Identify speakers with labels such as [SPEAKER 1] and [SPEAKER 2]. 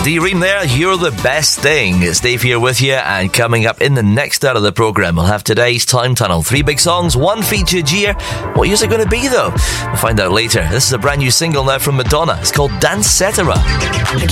[SPEAKER 1] D-Ream there, You're the Best Thing. It's Dave here with you, and coming up in the next hour of the programme, we'll have today's Time Tunnel. 3 big songs, 1 featured year. What year's it going to be, though? We'll find out later. This is a brand new single now from Madonna. It's called Dance Cetera.